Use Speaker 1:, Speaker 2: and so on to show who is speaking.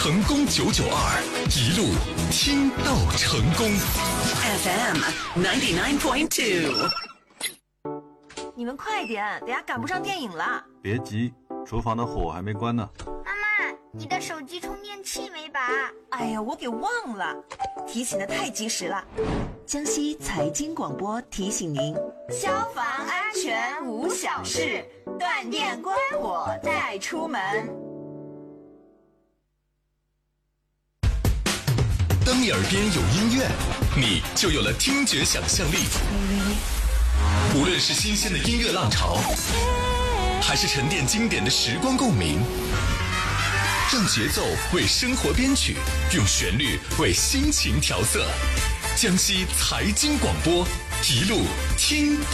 Speaker 1: 成功992，一路听到成功。
Speaker 2: FM 99.2。
Speaker 3: 你们快点，等下赶不上电影了。
Speaker 4: 别急，厨房的火还没关呢。
Speaker 5: 妈妈，你的手机充电器没拔。
Speaker 3: 哎呀，我给忘了，提醒的太及时了。江西财经广播提醒您：消防安全无小事，断电关火再出门。
Speaker 1: 当你耳边有音乐，你就有了听觉想象力。无论是新鲜的音乐浪潮，还是沉淀经典的时光共鸣，让节奏为生活编曲，用旋律为心情调色。江西财经广播，一路听